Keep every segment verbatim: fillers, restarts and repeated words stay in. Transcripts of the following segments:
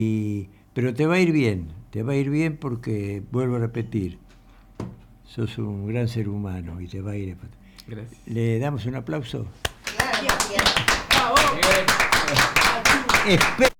Y, pero te va a ir bien, te va a ir bien porque, vuelvo a repetir, sos un gran ser humano y te va a ir. Gracias. ¿Le damos un aplauso? Claro, bien. Espe-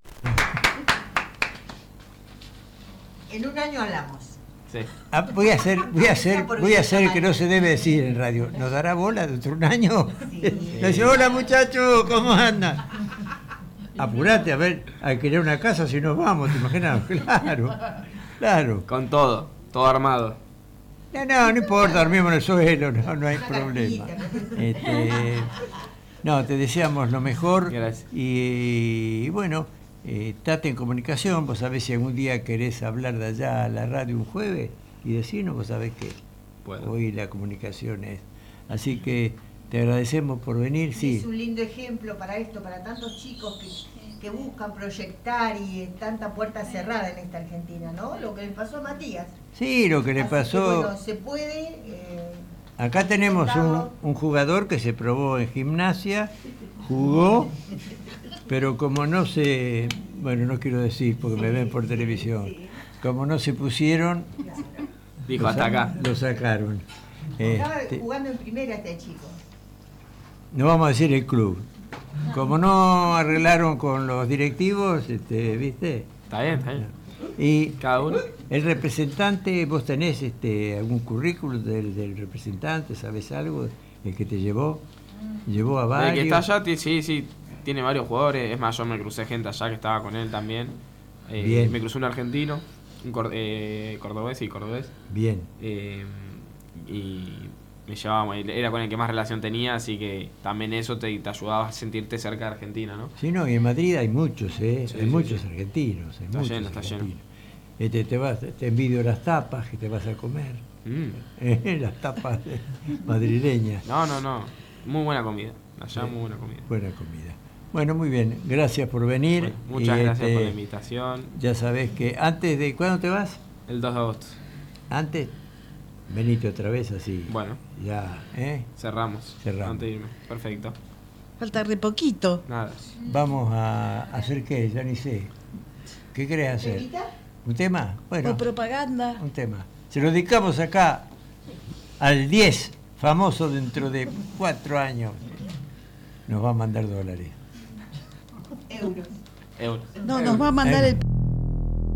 En un año hablamos. Sí. Ah, voy a hacer, voy a hacer, voy a hacer que no se debe decir en radio. ¿Nos dará bola dentro de un año? Sí. Le dice, hola muchachos, ¿cómo andan? Apurate, a ver, a querer una casa si nos vamos, ¿te imaginas? Claro, claro. Con todo, todo armado. No, no, no importa, dormimos en el suelo, no, no hay Una problema. cartita. Este, no, te deseamos lo mejor. Gracias. Y, y bueno, eh, estate en comunicación, vos sabés si algún día querés hablar de allá a la radio un jueves y decirnos, vos sabés que Puedo. hoy la comunicación es. Así que te agradecemos por venir, Es sí. un lindo ejemplo para esto, para tantos chicos que, que buscan proyectar y tanta puerta cerrada en esta Argentina, ¿no? Lo que le pasó a Matías. Sí, lo que le Así pasó. que, bueno, se puede. eh, Acá tenemos un, intentarlo. un jugador que se probó en gimnasia, jugó, pero como no se, bueno, no quiero decir porque me ven por televisión, como no se pusieron, Dijo lo hasta sa- acá. lo sacaron. Estaba Este, jugando en primera este chico. no vamos a decir el club. Como no arreglaron con los directivos, este, ¿viste? Está bien, está bien. Y Cada uno. el representante, vos tenés este, algún currículum del, del representante, ¿sabés algo? El que te llevó, llevó a El varios. que está allá, ti- sí, sí, tiene varios jugadores. Es más, yo me crucé gente allá que estaba con él también. Eh, Bien. Me cruzó un argentino, un cor- eh, cordobés, sí, cordobés. Bien. Eh, y me llevaba, era con el que más relación tenía, así que también eso te, te ayudaba a sentirte cerca de Argentina, ¿no? Sí, no, y en Madrid hay muchos, ¿eh? Sí, hay sí, muchos sí. argentinos. Hay Está muchos lleno, está argentinos. lleno. Este, te, vas, te envidio las tapas que te vas a comer. Mm. ¿eh? Las tapas madrileñas. No, no, no. Muy buena comida. Allá Sí. muy buena comida. Buena comida. Bueno, muy bien. Gracias por venir. Bueno, muchas Y, gracias este, por la invitación. Ya sabés que antes de... ¿Cuándo te vas? El dos de agosto. Antes, venite otra vez así. Bueno, Ya, ¿eh? cerramos. Cerramos. Antes de irme. Perfecto. Falta re poquito. Nada. Vamos a hacer qué, ya ni sé. ¿Qué querés hacer? ¿Temita? ¿Un tema? Bueno, O propaganda. un tema. Se lo dedicamos acá al diez, famoso dentro de cuatro años. Nos va a mandar dólares. Euros. Euros. No, nos va a mandar Eh. el